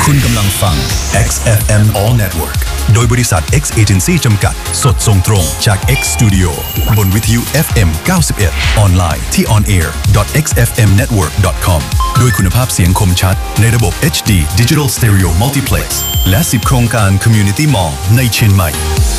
คุณกำลังฟัง XFM All Network โดยบริษัท X Agency จำกัดสดส่งตรงจาก X Studio บนวิทยุ FM 91 ออนไลน์ที่ onair.xfmnetwork.com ด้วยคุณภาพเสียงคมชัดในระบบ HD Digital Stereo Multiplex และ10 โครงการ Community Mall ในเชียงใหม่